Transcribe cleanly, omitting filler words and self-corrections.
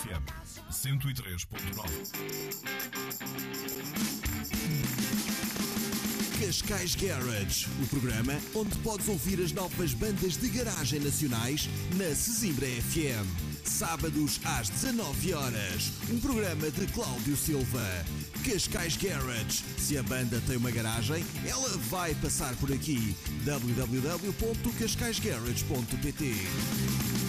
FM 103.9. Cascais Garage, o programa onde podes ouvir as novas bandas de garagem nacionais na Sesimbra FM. Sábados às 19 horas, um programa de Cláudio Silva. Cascais Garage, se a banda tem uma garagem, ela vai passar por aqui. www.cascaisgarage.pt